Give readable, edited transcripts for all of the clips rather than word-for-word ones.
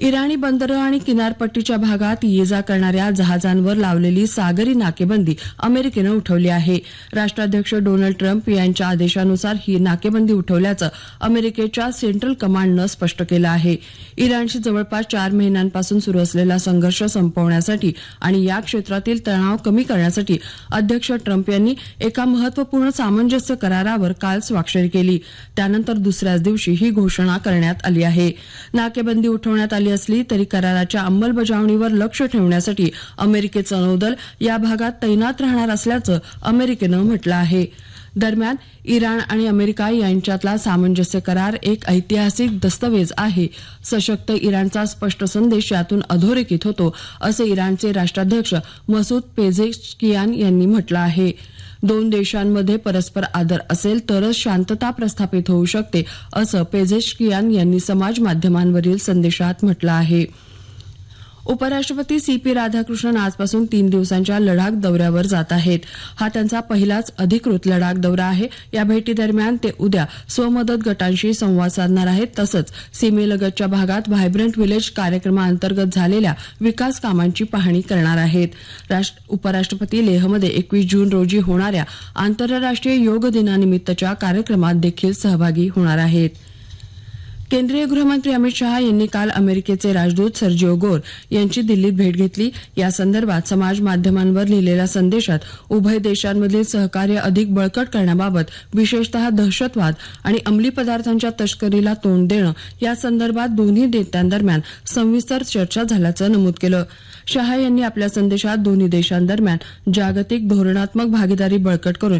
इराणी बंदरं आणि किनारपट्टीच्या भागात ये जा करणाऱ्या जहाजांवर लावलेली सागरी नाकेबंदी अमेरिकेनं उठवली आहे. राष्ट्राध्यक्ष डोनाल्ड ट्रम्प यांच्या आदेशानुसार ही नाकेबंदी उठवल्याचं अमेरिकेच्या सेंट्रल कमांडनं स्पष्ट केलं आहे. इराणशी जवळपास 4 महिन्यांपासून सुरू असलेला संघर्ष संपवण्यासाठी आणि या क्षेत्रातील तणाव कमी करण्यासाठी अध्यक्ष ट्रम्प यांनी एका महत्वपूर्ण सामंजस्य करारावर काल स्वाक्षरी केली. त्यानंतर दुसऱ्याच दिवशी ही घोषणा करण्यात आली आहे. नाकेबंदी उठवण्यात आली असली तरी कराराच्या अंमलबजावणीवर लक्ष ठेवण्यासाठी अमेरिकेचं नौदल या भागात तैनात राहणार असल्याचं अमेरिकेनं म्हटलं आहे. दरम्यान इराण आणि अमेरिका यांच्यातला सामंजस्य करार एक ऐतिहासिक दस्तऐवज आहे. सशक्त इराणचा स्पष्ट संदेश यातून अधोरेखित होतो असं इराणचे राष्ट्राध्यक्ष मसूद पेझेशकियान यांनी म्हटलं आहे. 2 देशांमध्ये परस्पर आदर असेल तरच शांतता प्रस्थापित होऊ शकते असं पेझेशकियान यांनी समाज माध्यमांवरील संदेशात म्हटलं आहे. उपराष्ट्रपती सीपी राधाकृष्णन आजपासून 3 दिवसांच्या लडाख दौऱ्यावर जात आहेत. हा त्यांचा पहिलाच अधिकृत लडाख दौरा आहे. या भेटीदरम्यान ते उद्या स्वमदत गटांशी संवाद साधणार आहेत. तसंच सीमेलगतच्या भागात व्हायब्रंट व्हिलेज कार्यक्रमाअंतर्गत झालेल्या विकास कामांची पाहणी करणार आहेत. उपराष्ट्रपती लेहमध्ये 21 जून रोजी होणाऱ्या आंतरराष्ट्रीय योग दिनानिमित्तच्या कार्यक्रमात देखील सहभागी होणार आहेत. केंद्रीय गृहमंत्री अमित शहा यांनी काल अमेरिकेचे राजदूत सर्जिओ गोर यांची दिल्लीत भेट घेतली. या संदर्भात समाज माध्यमांवर लिहिलेल्या संदेशात उभय देशांमधील सहकार्य अधिक बळकट करण्याबाबत विशेषतः दहशतवाद आणि अंमली पदार्थांच्या तस्करीला तोंड देणं या संदर्भात दोन्ही नेत्यांदरम्यान सविस्तर चर्चा झाल्याचं नमूद केलं. शहा यांनी आपल्या संदेशात दोन्ही देशांदरम्यान जागतिक धोरणात्मक भागीदारी बळकट करून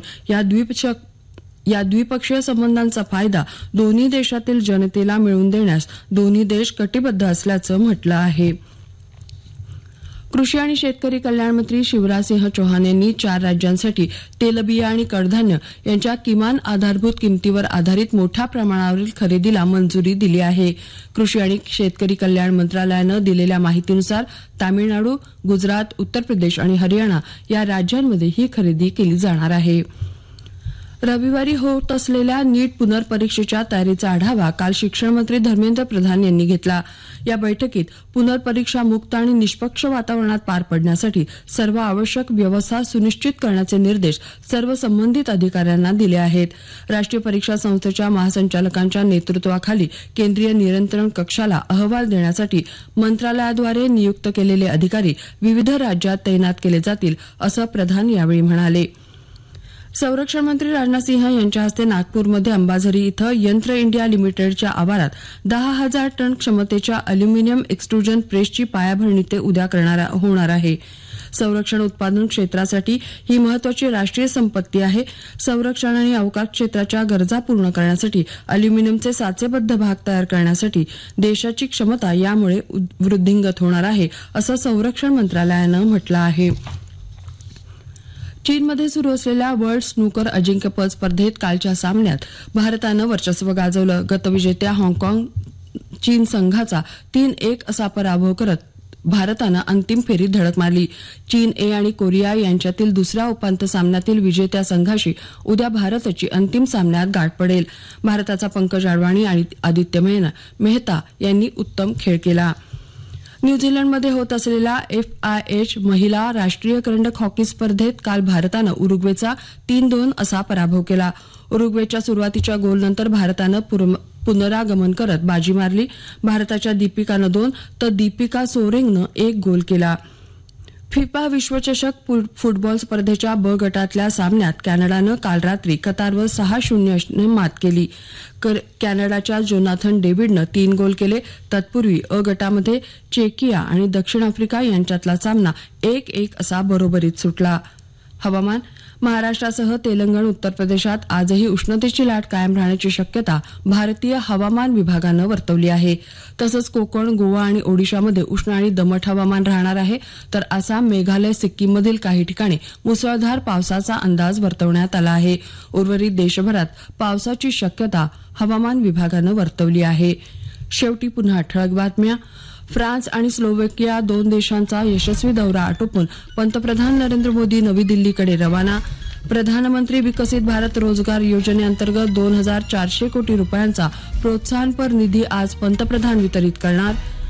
या द्विपक्षीय संबंधांचा फायदा दोन्ही देशातील जनतेला मिळवून देण्यास दोन्ही देश कटिबद्ध असल्याचं म्हटलं आहे. कृषी आणि शेतकरी कल्याण मंत्री शिवराजसिंह चौहान यांनी 4 राज्यांसाठी तेलबिया आणि कडधान्य यांच्या किमान आधारभूत किमतीवर आधारित मोठ्या प्रमाणावरील खरेदीला मंजुरी दिली आहे. कृषी आणि शेतकरी कल्याण मंत्रालयानं दिलेल्या माहितीनुसार तामिळनाडू, गुजरात, उत्तर प्रदेश आणि हरियाणा या राज्यांमध्ये ही खरेदी केली जाणार आहे. रविवारी होत असलेल्या नीट पुनर्परीक्षेच्या तयारीचा आढावा काल शिक्षण मंत्री धर्मेंद्र प्रधान यांनी घेतला. या बैठकीत पुनर्परीक्षा मुक्त आणि निष्पक्ष वातावरणात पार पडण्यासाठी सर्व आवश्यक व्यवस्था सुनिश्चित करण्याचे निर्देश सर्व संबंधित अधिकाऱ्यांना दिले आहेत. राष्ट्रीय परीक्षा संस्थेच्या महासंचालकांच्या नेतृत्वाखाली केंद्रीय नियंत्रण कक्षाला अहवाल देण्यासाठी मंत्रालयाद्वारे नियुक्त केलेले अधिकारी विविध राज्यात तैनात केले जातील असं प्रधान यावेळी म्हणाले. संरक्षण मंत्री राजनाथ सिंह यांच्या हस्ते नागपूरमध्ये अंबाझरी इथं यंत्र इंडिया लिमिटेडच्या आवारात 10,000 टन क्षमतेच्या अॅल्युमिनियम एक्सट्रुजन प्रेसची पायाभरणी ते उद्या होणार आहे. संरक्षण उत्पादन क्षेत्रासाठी ही महत्वाची राष्ट्रीय संपत्ती आहे. संरक्षण आणि अवकाश क्षेत्राच्या गरजा पूर्ण करण्यासाठी अॅल्युमिनियमचे साचेबद्ध भाग तयार करण्यासाठी देशाची क्षमता यामुळे वृद्धिंगत होणार आहे असं संरक्षण मंत्रालयानं म्हटलं आहे. चीनमध्ये सुरू असलेल्या वर्ल्ड स्नूकर अजिंक्यपद स्पर्धेत कालच्या सामन्यात भारतानं वर्चस्व गाजवलं. गतविजेत्या हाँगकाँग चीन संघाचा 3-1 असा पराभव करत भारतानं अंतिम फेरीत धडक मारली. चीन ए आणि कोरिया यांच्यातील दुसऱ्या उपांत्य सामन्यातील विजेत्या संघाशी उद्या भारताची अंतिम सामन्यात गाठ पडेल. भारताचा पंकज अडवाणी आणि आदित्य मेहता यांनी उत्तम खेळ केला. न्यूझीलंडमध्ये होत असलेल्या FIH महिला राष्ट्रीय करंडक हॉकी स्पर्धेत काल भारतानं उरुग्वेचा 3-2 असा पराभव केला. उरुग्वेच्या सुरुवातीच्या गोलनंतर भारतानं पुनरागमन करत बाजी मारली. भारताच्या दीपिकानं 2 तर दीपिका सोरेंगनं 1 गोल केला. फिफा विश्वचषक फुटबॉल स्पर्धेच्या ब गटातल्या सामन्यात कॅनडानं काल रात्री कतारवर 6-0 ने मात केली. कॅनडाच्या जोनाथन डेव्हिडनं 3 गोल केले. तत्पूर्वी अ गटामध्ये चेकिया आणि दक्षिण आफ्रिका यांच्यातला सामना 1-1 असा बरोबरीत सुटला. हवामान. महाराष्ट्रासह तेलंगण, उत्तर प्रदेशात आजही उष्णतेची लाट कायम राहण्याची शक्यता भारतीय हवामान विभागानं वर्तवली आहे. तसंच कोकण, गोवा आणि ओडिशामध्ये उष्ण आणि दमट हवामान राहणार आहे. तर आसाम, मेघालय, सिक्कीममधील काही ठिकाणी मुसळधार पावसाचा अंदाज वर्तवण्यात आला आहे. उर्वरित देशभरात पावसाची शक्यता हवामान विभागानं वर्तवली आहे. शेवटी पुन्हा ठळक बातम्या. फ्रान्स आणि स्लोव्हेकिया 2 देशांचा यशस्वी दौरा आटोपून पंतप्रधान नरेंद्र मोदी नवी दिल्लीकडे रवाना. प्रधानमंत्री विकसित भारत रोजगार योजनेअंतर्गत 2,400 कोटी रुपयांचा प्रोत्साहनपर निधी आज पंतप्रधान वितरित करणार.